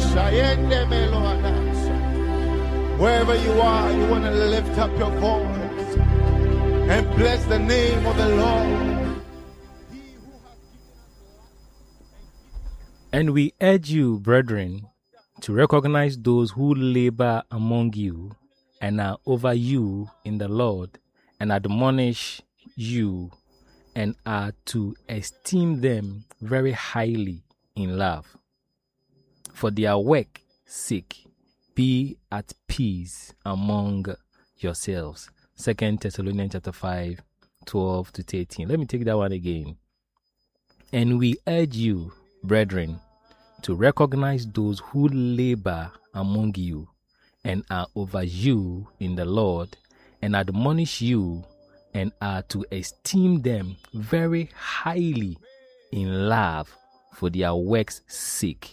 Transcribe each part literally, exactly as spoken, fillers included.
Wherever you are, you want to lift up your voice and bless the name of the Lord. And we urge you, brethren, to recognize those who labor among you and are over you in the Lord, and admonish you, and are to esteem them very highly in love. For their work's sake, be at peace among yourselves. Second Thessalonians chapter five, twelve to thirteen. Let me take that one again. And we urge you, brethren, to recognize those who labor among you and are over you in the Lord, and admonish you, and are to esteem them very highly in love for their work's sake.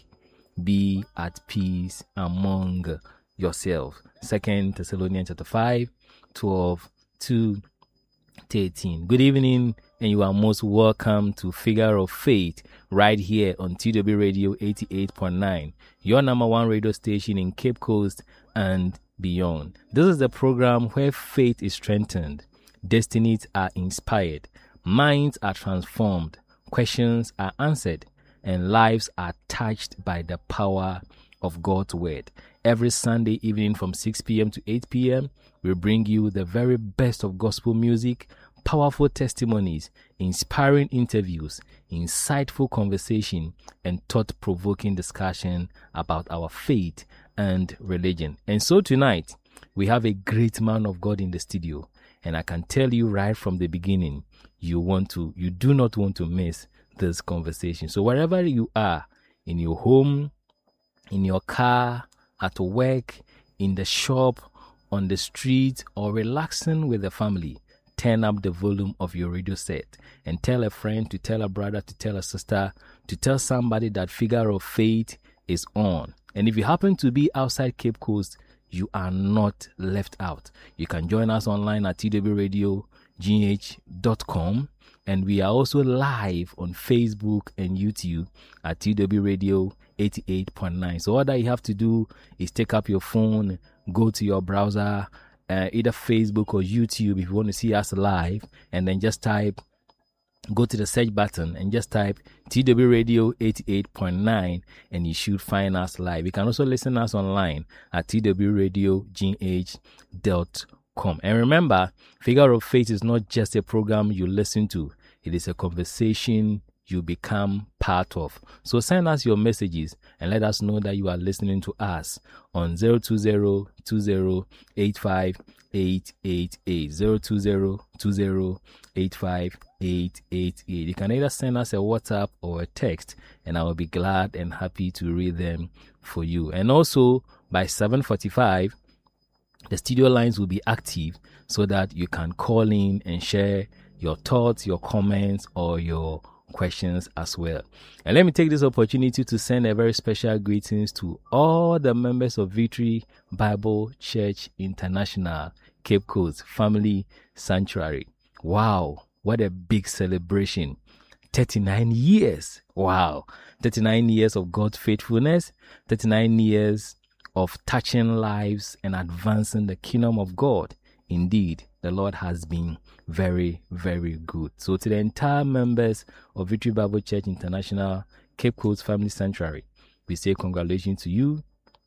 Be at peace among yourselves. Second Thessalonians chapter five, twelve to thirteen. Good evening, and you are most welcome to Figure of Faith right here on T W Radio eighty-eight point nine, your number one radio station in Cape Coast and beyond. This is the program where faith is strengthened, destinies are inspired, minds are transformed, questions are answered, and lives are touched by the power of God's word. Every Sunday evening from six p.m. to eight p.m., we bring you the very best of gospel music, powerful testimonies, inspiring interviews, insightful conversation, and thought-provoking discussion about our faith and religion. And so tonight, we have a great man of God in the studio, and I can tell you right from the beginning, you want to, you do not want to miss this conversation. So wherever you are, in your home, in your car, at work, in the shop, on the street, or relaxing with the family, turn up the volume of your radio set and tell a friend, to tell a brother, to tell a sister, to tell somebody that Figure of Faith is on. And if you happen to be outside Cape Coast, you are not left out. You can join us online at t w radio g h dot com. And we are also live on Facebook and YouTube at T W Radio eighty-eight point nine. So all that you have to do is take up your phone, go to your browser, uh, either Facebook or YouTube if you want to see us live, and then just type, go to the search button and just type T W Radio eighty-eight point nine, and you should find us live. You can also listen to us online at t w radio g h dot com. And remember, Figure of Faith is not just a program you listen to. It is a conversation you become part of. So send us your messages and let us know that you are listening to us on zero two zero two zero eight five eight eight eight, zero two zero two zero eight five eight eight eight. You can either send us a WhatsApp or a text, and I will be glad and happy to read them for you. And also by seven forty-five, the studio lines will be active so that you can call in and share your thoughts, your comments, or your questions as well. And let me take this opportunity to send a very special greetings to all the members of Victory Bible Church International, Cape Coast Family Sanctuary. Wow, what a big celebration. thirty-nine years. Wow. thirty-nine years of God's faithfulness, thirty-nine years of touching lives and advancing the kingdom of God. Indeed, the Lord has been very, very good. So to the entire members of Victory Bible Church International, Cape Coast Family Sanctuary, we say congratulations to you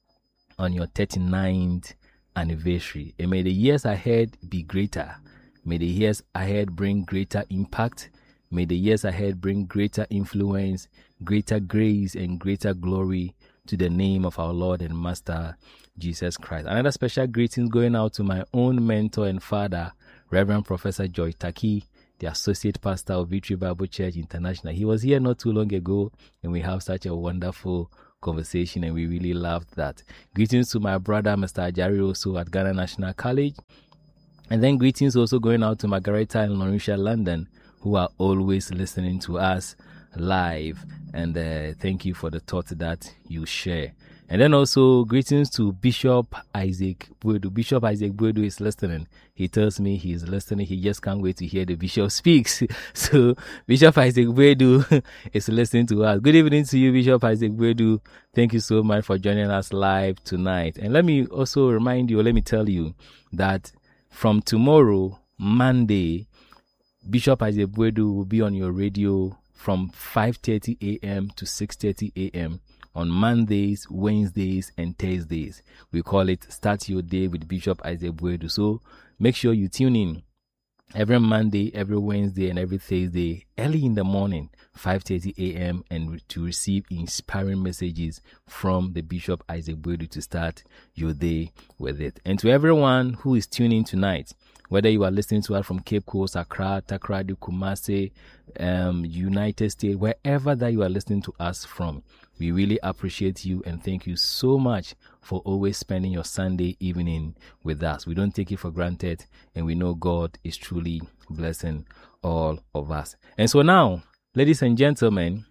on your thirty-ninth anniversary. And may the years ahead be greater. May the years ahead bring greater impact. May the years ahead bring greater influence, greater grace, and greater glory to the name of our Lord and Master, Jesus Christ. Another special greetings going out to my own mentor and father, Reverend Professor Joy Taki, the Associate Pastor of Victory Bible Church International. He was here not too long ago, and we have such a wonderful conversation, and we really loved that. Greetings to my brother, Mister Ajari, also at Ghana National College. And then greetings also going out to Margareta and Laurentia London, who are always listening to us live. And uh, thank you for the thought that you share. And then also greetings to Bishop Isaac Buedu. Bishop Isaac Buedu is listening. He tells me he's listening. He just can't wait to hear the Bishop speaks. So Bishop Isaac Buedu is listening to us. Good evening to you, Bishop Isaac Buedu. Thank you so much for joining us live tonight. And let me also remind you, let me tell you that from tomorrow, Monday, Bishop Isaac Buedu will be on your radio from five thirty a.m. to six thirty a.m. on Mondays, Wednesdays, and Thursdays. We call it Start Your Day with Bishop Isaac Buedu. So make sure you tune in every Monday, every Wednesday, and every Thursday, early in the morning, five thirty a.m., and to receive inspiring messages from the Bishop Isaac Buedu to start your day with it. And to everyone who is tuning tonight, whether you are listening to us from Cape Coast, Accra, Takoradi, Kumasi, um, United States, wherever that you are listening to us from, we really appreciate you and thank you so much for always spending your Sunday evening with us. We don't take it for granted, and we know God is truly blessing all of us. And so now, ladies and gentlemen,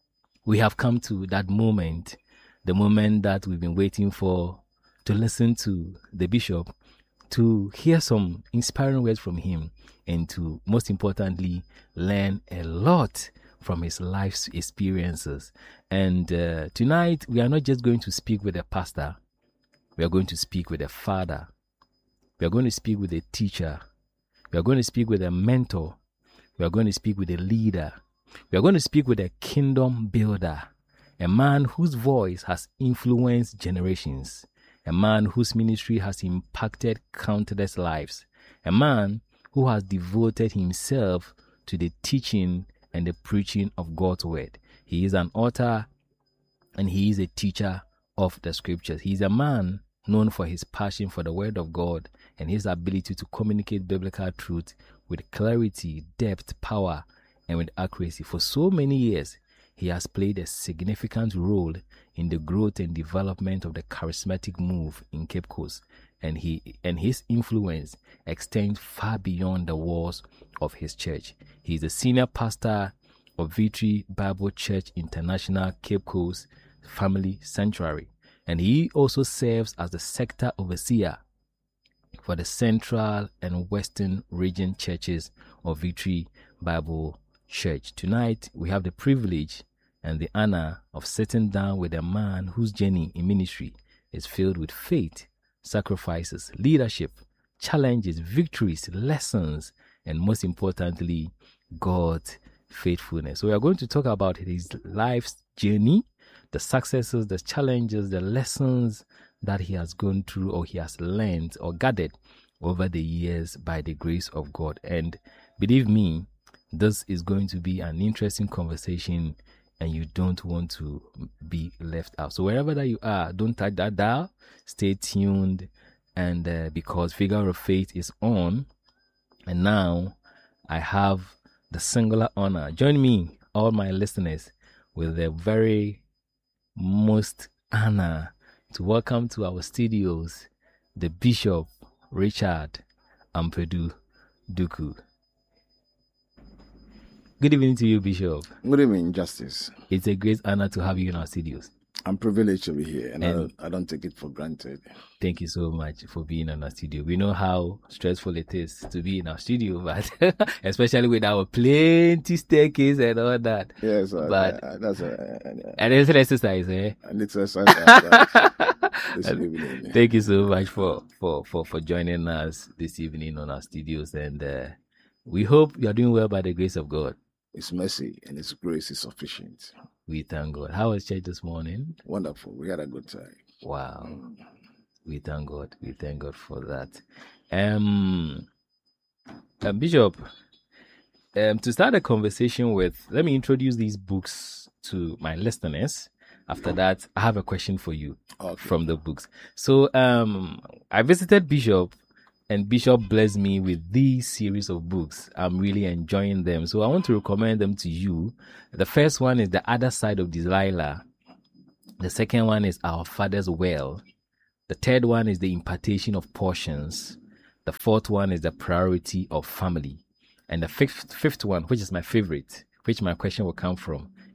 we have come to that moment, the moment that we've been waiting for, to listen to the bishop, to hear some inspiring words from him, and to, most importantly, learn a lot from his life's experiences. And uh, tonight, we are not just going to speak with a pastor. We are going to speak with a father. We are going to speak with a teacher. We are going to speak with a mentor. We are going to speak with a leader. We are going to speak with a kingdom builder, a man whose voice has influenced generations, a man whose ministry has impacted countless lives, a man who has devoted himself to the teaching and the preaching of God's word. He is an author and he is a teacher of the scriptures. He is a man known for his passion for the word of God and his ability to communicate biblical truth with clarity, depth, power, and with accuracy. For so many years, he has played a significant role in the growth and development of the charismatic move in Cape Coast, and he and his influence extends far beyond the walls of his church. He is a senior pastor of Victory Bible Church International, Cape Coast Family Sanctuary, and he also serves as the sector overseer for the Central and Western Region churches of Victory Bible Church. Tonight, we have the privilege and the honor of sitting down with a man whose journey in ministry is filled with faith, sacrifices, leadership, challenges, victories, lessons, and most importantly, God's faithfulness. So we are going to talk about his life's journey, the successes, the challenges, the lessons that he has gone through or he has learned or gathered over the years by the grace of God. And believe me, this is going to be an interesting conversation and you don't want to be left out. So wherever that you are, don't touch that dial. Stay tuned, and uh, because Figure of Faith is on, and now I have the singular honor. Join me, all my listeners, with the very most honor to welcome to our studios the Bishop Richard Ampadu Duku. Good evening to you, Bishop. Good evening, Justice. It's a great honor to have you in our studios. I'm privileged to be here, and, And- I, don't, I don't take it for granted. Thank you so much for being in our studio. We know how stressful it is to be in our studio, but especially with our plenty staircase and all that. Yes, uh, But- uh, that's a, And it's an exercise, eh? a, a little exercise this evening. Thank you so much for, for, for, for joining us this evening on our studios. And uh, we hope you are doing well by the grace of God. His mercy and His grace is sufficient. We thank God. How was church this morning? Wonderful. We had a good time. Wow. We thank God. We thank God for that. Um, um Bishop, um, to start a conversation with, let me introduce these books to my listeners. After that, I have a question for you Okay. from the books. So, um, I visited Bishop, and Bishop blessed me with these series of books. I'm really enjoying them. So I want to recommend them to you. The first one is The Other Side of Delilah. The second one is Our Father's Well. The third one is The Impartation of Portions. The fourth one is The Priority of Family. And the fifth, fifth one, which is my favorite, which my question will come from,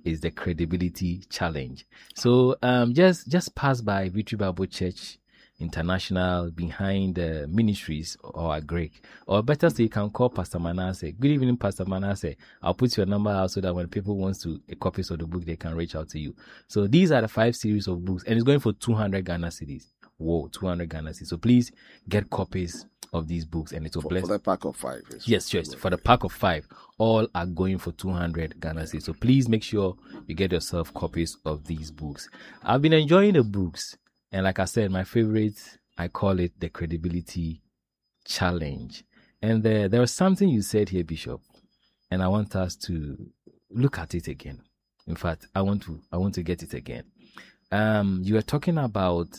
is the Credibility Challenge. So um, just just pass by Victory Bible Church International behind the ministries or a Greek, or better say you can call Pastor Manasseh. Good evening, Pastor Manasseh. I'll put your number out so that when people want to a copies of the book, they can reach out to you. So these are the five series of books, and it's going for two hundred Ghana cedis. Whoa, two hundred Ghana cedis. So please get copies of these books, and it will For, bless. for the pack of five. Yes, yes. For the pack of five, all are going for two hundred Ghana cedis. So please make sure you get yourself copies of these books. I've been enjoying the books. And like I said, my favorite, I call it the Credibility Challenge. And there, there was something you said here, Bishop, and I want us to look at it again. In fact, I want to, I want to get it again. Um, you were talking about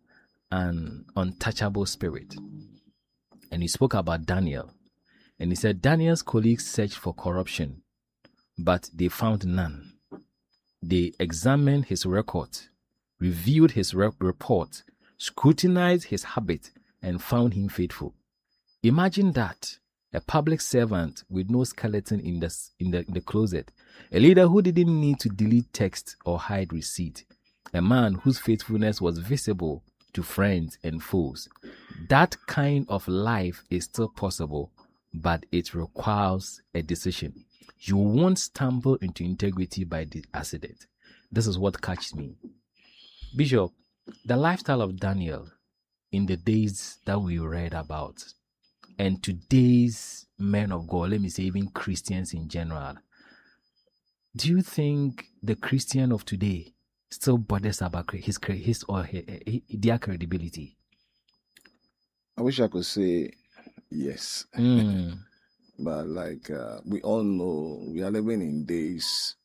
an untouchable spirit, and you spoke about Daniel, and he said Daniel's colleagues searched for corruption, but they found none. They examined his record, reviewed his rep- report, scrutinized his habit, and found him faithful. Imagine that. A public servant with no skeleton in the, in the, in the closet. A leader who didn't need to delete text or hide receipt. A man whose faithfulness was visible to friends and foes. That kind of life is still possible, but it requires a decision. You won't stumble into integrity by the accident. This is what catches me. Bishop, the lifestyle of Daniel in the days that we read about, and today's men of God, let me say even Christians in general, do you think the Christian of today still bothers about his, his or his, their credibility? I wish I could say yes. Mm. But like uh, we all know, we are living in days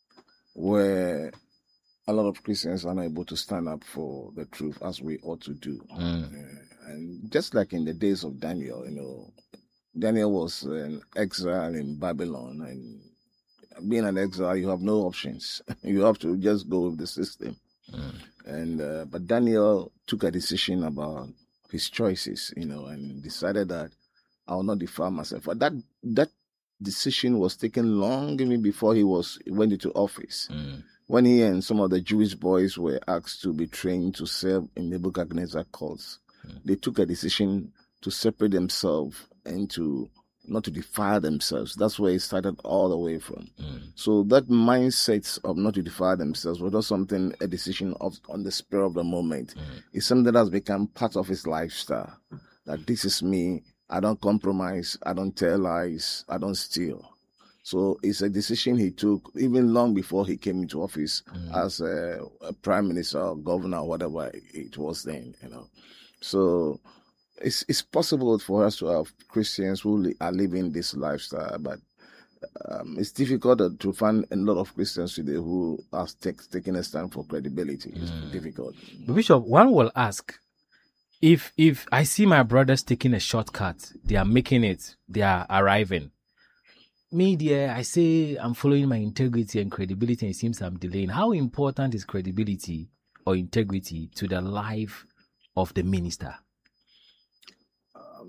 where a lot of Christians are not able to stand up for the truth as we ought to do. Mm. Uh, and just like in the days of Daniel, you know, Daniel was an exile in Babylon, and being an exile, you have no options. You have to just go with the system. Mm. And uh, but Daniel took a decision about his choices, you know, and decided that I will not defile myself. But that that decision was taken long even before he was went into office. Mm. When he and some of the Jewish boys were asked to be trained to serve in Nebuchadnezzar cults, mm. they took a decision to separate themselves and to not to defile themselves. That's where it started all the way from. Mm. So that mindset of not to defile themselves was not something, a decision of on the spur of the moment. Mm. It's something that has become part of his lifestyle. That this is me. I don't compromise. I don't tell lies. I don't steal. So it's a decision he took even long before he came into office mm. as a, a prime minister or governor or whatever it was then, you know. So it's it's possible for us to have Christians who li- are living this lifestyle, but um, it's difficult to find a lot of Christians today who are take, taking a stand for credibility. It's mm. difficult. Bishop, one will ask, if if I see my brothers taking a shortcut, they are making it, they are arriving. Me, dear, I say I'm following my integrity and credibility, and it seems I'm delaying. How important is credibility or integrity to the life of the minister? Um,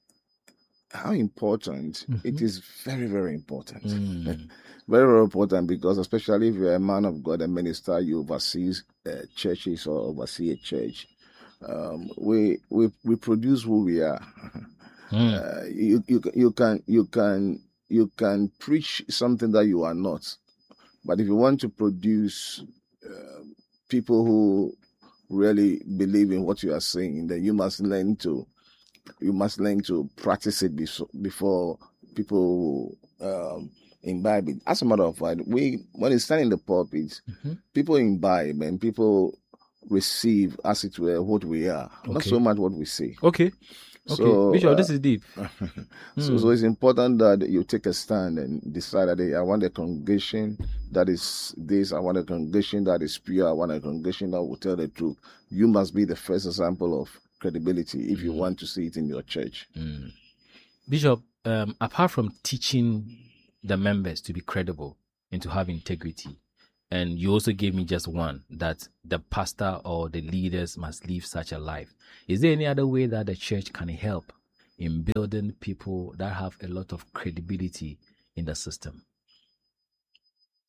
how important? Mm-hmm. It is very, very important. Mm. Very, very important, because especially if you're a man of God, a minister, you oversee uh, churches or oversee a church. Um, we we we produce who we are. Mm. Uh, you you you can you can. You can preach something that you are not. But if you want to produce uh, people who really believe in what you are saying, then you must learn to you must learn to practice it before people um, imbibe it. As a matter of fact, we when it's standing in the pulpit, mm-hmm. people imbibe and people receive, as it were, what we are, okay. Not so much what we say. Okay. Okay, so, Bishop, uh, this is deep. so, mm. so it's important that you take a stand and decide that hey, I want a congregation that is this, I want a congregation that is pure, I want a congregation that will tell the truth. You must be the first example of credibility if mm. you want to see it in your church. Mm. Bishop, um, apart from teaching the members to be credible and to have integrity, and you also gave me just one, that the pastor or the leaders must live such a life. Is there any other way that the church can help in building people that have a lot of credibility in the system?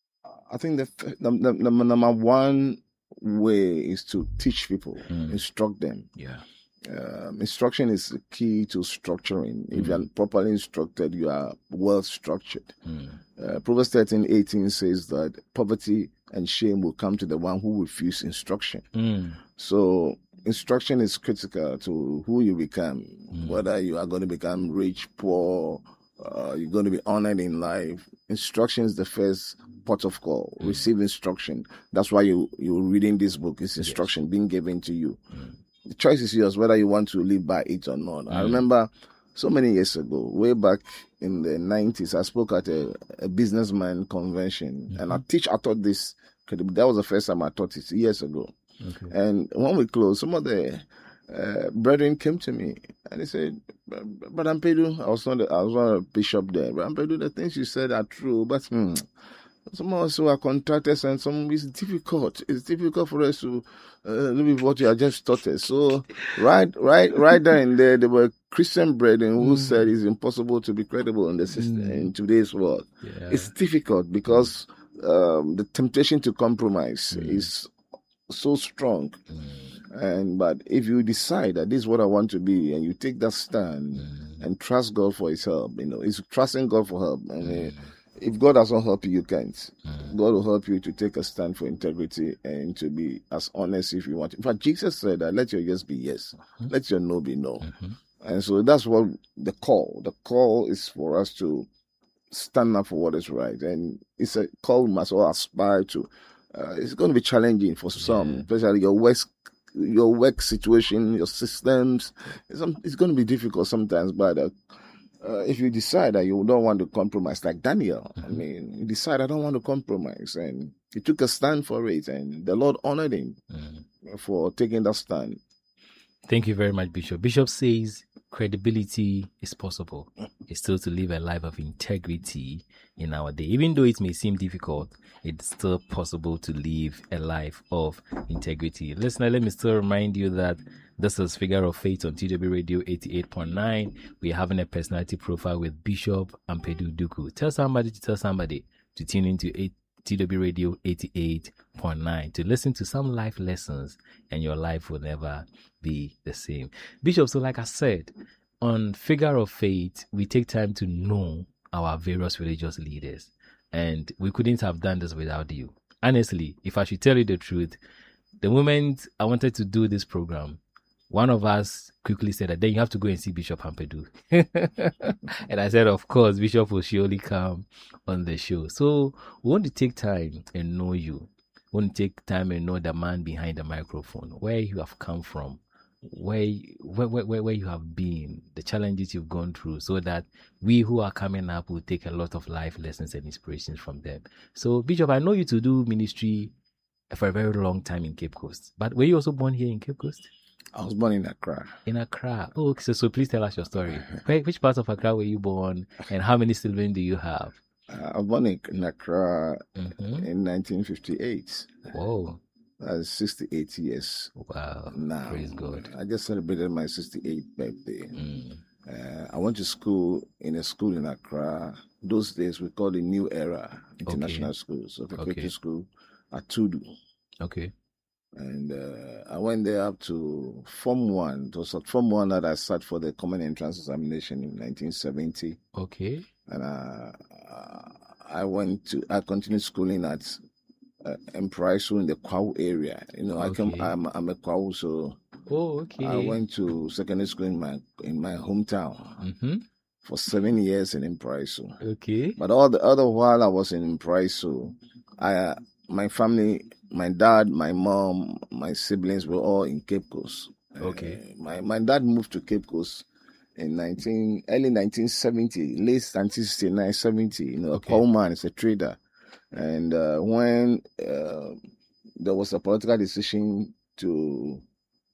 I think the, the, the, the number one way is to teach people, mm. instruct them. Yeah. Um, instruction is the key to structuring. Mm. If you are properly instructed, you are well structured. Mm. Uh, Proverbs thirteen eighteen says that poverty and shame will come to the one who refuse instruction. Mm. So instruction is critical to who you become, mm. whether you are going to become rich, poor, uh, you're going to be honored in life. Instruction is the first port of call. Mm. Receive instruction. That's why you, you're reading this book. It's instruction yes. being given to you. Mm. The choice is yours, whether you want to live by it or not. Mm. I remember so many years ago, way back in the nineties, I spoke at a, a businessman convention, mm-hmm. and I teach, I taught this, that was the first time I taught it years ago. Okay. And when we closed, some of the uh, brethren came to me and they said, "But Ampedu, I was not, a, I was not a bishop there. But Ampedu, the things you said are true, but hmm, some of us who are contractors and some it's difficult. It's difficult for us to uh, live with what you have just taught us." So right, right, right there and there, there were Christian brethren who mm. said it's impossible to be credible in the system mm. in today's world. Yeah. It's difficult because um, the temptation to compromise mm. is so strong. Mm. And but if you decide that this is what I want to be, and you take that stand mm. and trust God for His help, you know, it's trusting God for help. And mm. uh, if God doesn't help you, you can't. Mm. God will help you to take a stand for integrity and to be as honest if you want. In fact, Jesus said that let your yes be yes, mm-hmm. let your no be no. Mm-hmm. And so that's what the call. The call is for us to stand up for what is right. And it's a call we must all aspire to. Uh, it's going to be challenging for some, yeah. especially your work, your work situation, your systems. It's, it's going to be difficult sometimes, but uh, uh, if you decide that you don't want to compromise, like Daniel, mm-hmm. I mean, you decide I don't want to compromise, and he took a stand for it, and the Lord honored him mm-hmm. for taking that stand. Thank you very much, Bishop. Bishop says credibility is possible. It's still to live a life of integrity in our day. Even though it may seem difficult, it's still possible to live a life of integrity. Listener, let me still remind you that this is Figure of Faith on T W Radio eighty-eight point nine. We're having a personality profile with Bishop Ampedu Duku. Tell somebody to tell somebody to tune into T W Radio eighty-eight point nine to listen to some life lessons, and your life will never be the same. Bishop, so like I said, on Figure of Faith, we take time to know our various religious leaders, and we couldn't have done this without you. Honestly, if I should tell you the truth, the moment I wanted to do this program, one of us quickly said that then you have to go and see Bishop Ampedu. And I said, of course, Bishop will surely come on the show. So we want to take time and know you. We want to take time and know the man behind the microphone, where you have come from, where, where, where, where you have been, the challenges you've gone through, so that we who are coming up will take a lot of life lessons and inspirations from them. So, Bishop, I know you to do ministry for a very long time in Cape Coast, but were you also born here in Cape Coast? I was born in Accra. In Accra. Oh, okay. So, so please tell us your story. Where, which part of Accra were you born, and how many siblings do you have? Uh, I was born in Accra mm-hmm. in nineteen fifty-eight. Whoa. That's sixty-eight years. Wow. Now, praise God. I just celebrated my sixty-eighth birthday. Mm. Uh, I went to school in a school in Accra. Those days we called it New Era International okay. School. So I okay. to school at Tudu. Okay. And uh, I went there up to Form one. It was at Form one that I sat for the Common Entrance Examination in nineteen seventy. Okay. And uh, I went to, I continued schooling at uh, Empraiso in the Kwao area. You know, okay. I come, I'm, I'm a Kwao, so oh, okay. I went to secondary school in my in my hometown mm-hmm. for seven years in Empraiso. Okay. But all the other while I was in Empraiso, I uh, my family. My dad, my mom, my siblings were all in Cape Coast. Okay. Uh, my my dad moved to Cape Coast in nineteen early nineteen seventy, late nineteen sixty-nine, seventy. You know, okay. A coal man is a trader, and uh, when uh, there was a political decision to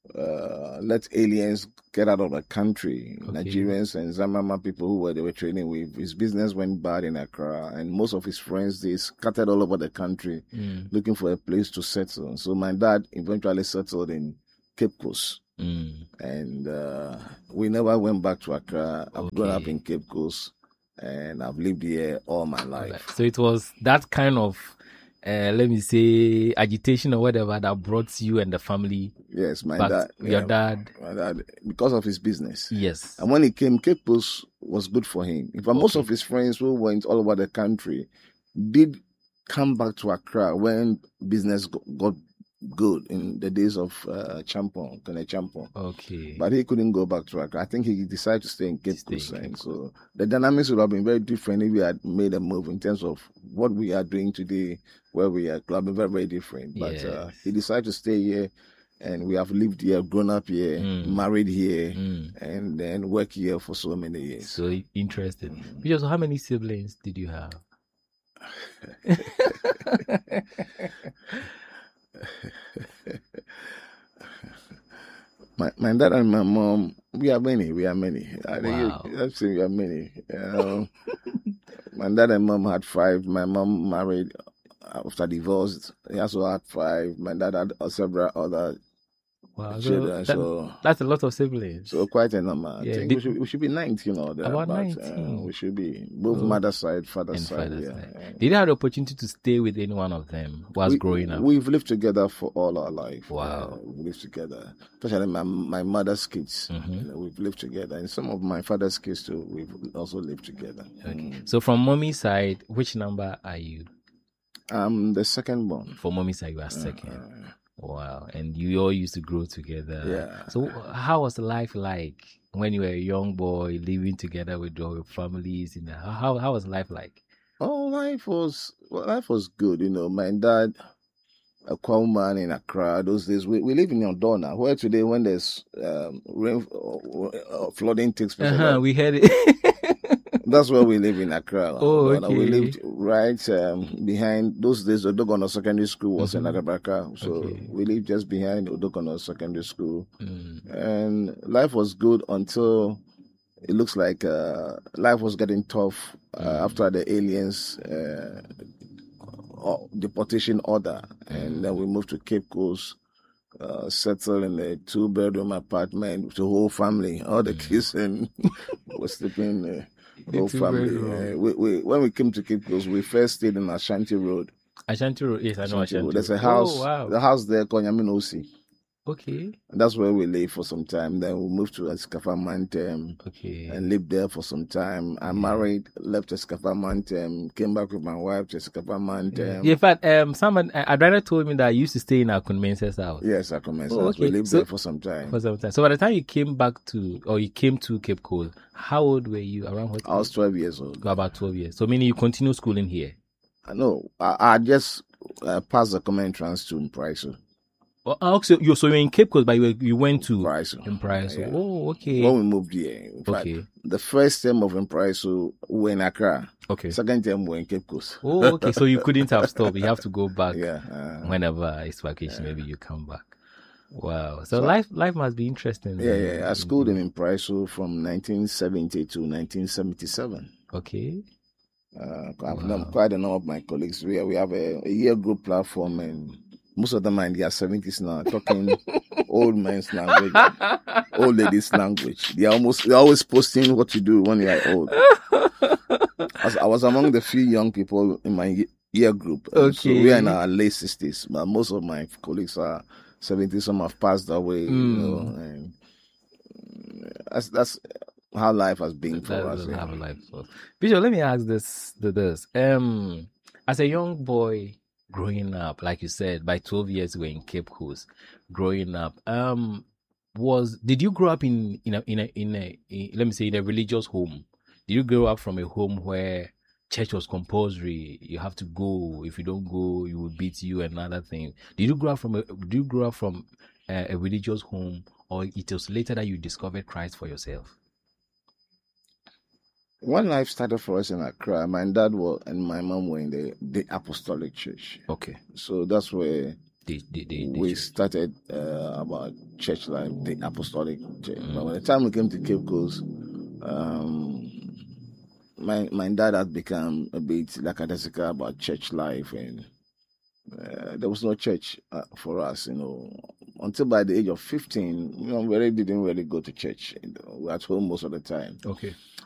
uh, let aliens get out of the country, okay. Nigerians and Zamama people who were they were trading with, his business went bad in Accra, and most of his friends they scattered all over the country mm. looking for a place to settle. So my dad eventually settled in Cape Coast, mm. and uh, we never went back to Accra. I've okay. grown up in Cape Coast, and I've lived here all my life. So it was that kind of uh, let me say, agitation or whatever that brought you and the family Yes, my back? dad. Your yeah, dad? My dad, because of his business. Yes. And when he came, Cape Coast was good for him. In fact, most Okay. of his friends who went all over the country did come back to Accra when business got, got good in the days of uh, Champon, Kene Champon. Okay. But he couldn't go back to Accra. I think he decided to stay in Cape Stay in Coast. Cape And Coast. so the dynamics would have been very different if we had made a move in terms of what we are doing today, where we are. It would have been very, very different. But uh, Yes. he decided to stay here. And we have lived here, grown up here, Mm. married here, Mm. and then work here for so many years. So interesting. Because how many siblings did you have? My my dad and my mom, we are many. We are many. I think Wow. you- I'd say we are many. Um, my dad and mom had five. My mom married after divorced. He also had five. My dad had several other Wow. So, children. that- So, that's a lot of siblings. so quite a number. I Yeah, think did- we should we should be nineteen or About thereabouts. nineteen. Uh, we should be both Oh. mother side, father And side. father yeah. side. yeah. Did you have the opportunity to stay with any one of them whilst We- growing up? We've lived together for all our life. Wow. Uh, we lived together, especially my my mother's kids. Mhm. You know, we've lived together, and some of my father's kids too. We've also lived together. Okay. Mm. So from mommy's side, which number are you? I'm the second born. For mommy's side, you are second. Uh, Wow. And you all used to grow together. Yeah. So how was life like when you were a young boy living together with your families? In the, how how was life like? oh, life was well, life was good. You know, my dad, a coal man in Accra. Those days, we, we live in Yondona, where today when there's um, rain, uh, uh, flooding takes place. a Uh-huh, lot. we heard it. That's where we live in Accra. Oh, But, uh, We okay. lived right um, behind those days. Odogono Secondary School was Mhm. in Agabaka, so Okay. we lived just behind Odogono Secondary School, Mm. and life was good until it looks like uh, life was getting tough uh, Mm. after the aliens uh, o- deportation order, and then we moved to Cape Coast. Uh, settled in a two-bedroom apartment with the whole family. All the kids and were sleeping. Uh, The whole family. two-bedroom. Uh, we, we, when we came to Cape Coast, we first stayed in Ashanti Road. Ashanti Road. Yes, I know Ashanti Ashanti Road. There's Road. a house. Oh, wow. The house there called Yaminosi. Okay. That's where we lived for some time. Then we moved to Escafa Mantem Okay. and lived there for some time. I married, left Escafa Mantem, came back with my wife to Escafa Mantem. Yeah, in fact, um, someone uh, Adrana told me that you used to stay in our convencer's house Yes, I commenced. Oh, We okay. lived So- there for some time. for some time. So by the time you came back to, or you came to Cape Coast, how old were you? Around what? I was twelve years old. About twelve years. So meaning you continue schooling here. I know. I, I just uh, passed the common entrance to Mpraiso. Oh, ah, so you so you're in Cape Coast, but you you went to Mpraiso. Impraiso. Yeah. Oh, okay. When we moved here, in fact, Okay. the first term of Mpraiso, we were in Accra. Okay. Second term, we were in Cape Coast. Oh, okay. So you couldn't have stopped. You have to go back Yeah. Uh, whenever it's vacation. Maybe you come back. Wow. So, life life must be interesting. yeah, yeah. I schooled in Mpraiso from nineteen seventy to nineteen seventy-seven. Okay. Uh, I've known quite a number of my colleagues. We, we have a, a year group platform, and most of them are in their seventies now, talking old man's language, old ladies' language. They are almost they're always posting what you do when you are old. I was, I was among the few young people in my ye- year group. Uh, So we are in Okay. our late sixties, but most of my colleagues are seventy. Some have passed away. You Mm. know, and mm, that's that's how life has been for That us. doesn't yeah. have a life. So, Bishop, let me ask this, the this. Um, as a young boy growing up, like you said, by twelve years you were in Cape Coast. Growing up, um, was did you grow up in in a in a in a in, let me say in a religious home? Did you grow up from a home where church was compulsory? You have to go. If you don't go, you will beat you and other things. Did you grow up from a Did you grow up from a, a religious home, or it was later that you discovered Christ for yourself? When life started for us in Accra, my dad was, and my mom were in the, the Apostolic Church. Okay. So that's where The, the, the, the we church. started uh, about church life, the Apostolic Church. Mm. But by the time we came to Cape Coast, um, my my dad had become a bit lackadaisical about church life, and uh, there was no church uh, for us, you know, until by the age of fifteen. You know, we really didn't really go to church. You know, we were at home most of the time. Okay.